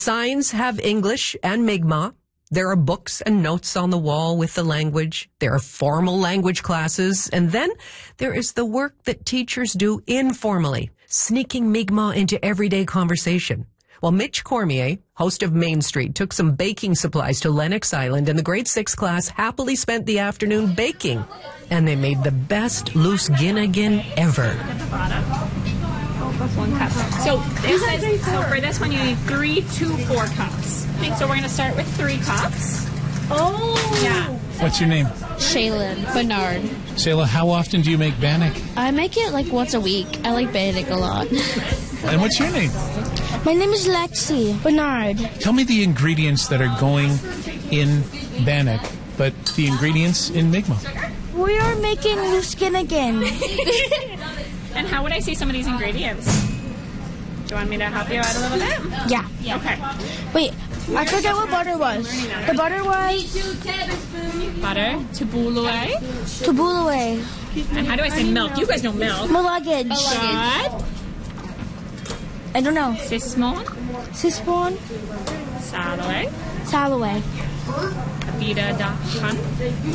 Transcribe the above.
Signs have English and Mi'kmaq. There are books and notes on the wall with the language. There are formal language classes. And then there is the work that teachers do informally, sneaking Mi'kmaq into everyday conversation. Well, Mitch Cormier, host of Main Street, took some baking supplies to Lennox Island, and the grade 6 class happily spent the afternoon baking. And they made the best loose ginnigan ever. 1 cup. So for this one, you need 3 to 4 cups. Okay, so we're going to start with 3 cups. Oh! Yeah. What's your name? Shaylin Bernard. Shayla, how often do you make bannock? I make it like once a week. I like bannock a lot. And what's your name? My name is Lexi Bernard. Tell me the ingredients that are going in bannock, but the ingredients in Mi'kmaq. We are making loose ginnigan. And how would I say some of these ingredients? Do you want me to help you out a little bit? Yeah. Okay. Wait, I forgot what butter was. The butter was Butter, tabulue. tabulue, And how do I say milk? You guys know milk. malagage. Shad, I don't know. sismon, Sispon, salaway, salaway. abida da han.